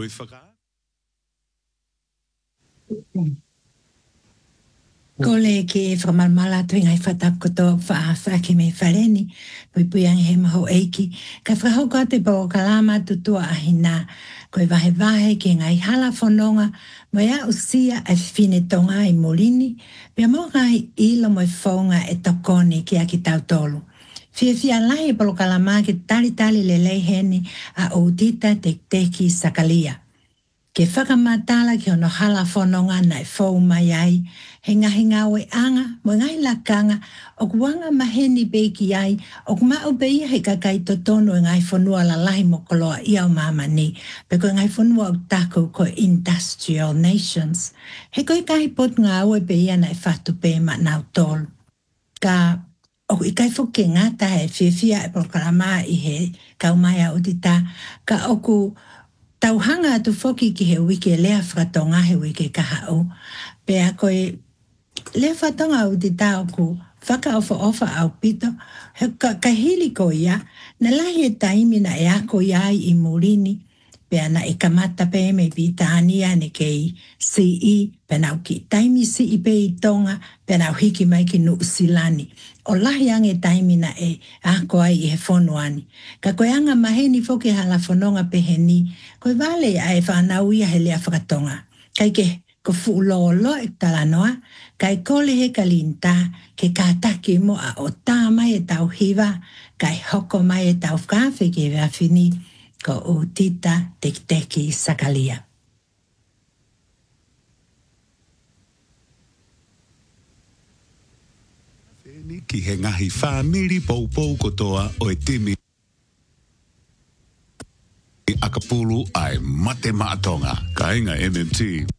i whaka. Kole ke whamalmala tui ngai whatap koto whaake me whareni, pui ang he maho eiki. Ka whahau ka te po kalama tutua ahina, koe vahe ke ngai hala whanonga, moia usia e whine tonga i molini, pia mo ngai ilo mo whaunga e tokoni ki a ki tau tolu. Fia lahi polo kalama ke tali le leiheni a outita te teki sakalia. Ke whakamatala ki ono hala whanonga nai whau mai ai, he ngahi we anga, mo ngai lakanga, o kuanga maheni beiki ai, o kumau beia he kakai totono e ngai whanua la lahi mo koloa i au mamani, pe koe ngai whanua o tako ko industrial nations. He koe kahi pot ngā ue beia nai whatu pe ma nau tolu. Ka o i kai whuke ngata he whiwhia e prokarama i he kaumaya utita, ka oku tauhanga atu whoki ki he wiki lea whakatonga he wiki kahau. Pea koe lea whatonga au te tau ku whaka ofa au pito, he ka hili ko ia, na lahi e taimina e ako iai i murini, pea na e kamata pe me pitania ne kei CE, pea nau ki taimi CE pe i tonga, pea nau hiki mai ki nu usilani. O lahi ange taimina e ako ai i he whonuani. Ka koe anga maheni whoke hala whanonga peheni, koe vale ai whanau ia he lea whakatonga. Kai ke ko fuulolo e talanoa, kai kole he kalinta, ke kātaki mo a o tā mai e tau hiwa, kai hoko mai e tau whkawhi ke wawhini, ko o tita teki sakalia. Ki he ngahi whamiri pou kotoa o e timi Akapulu ai mate maatonga. Ka inga MMT.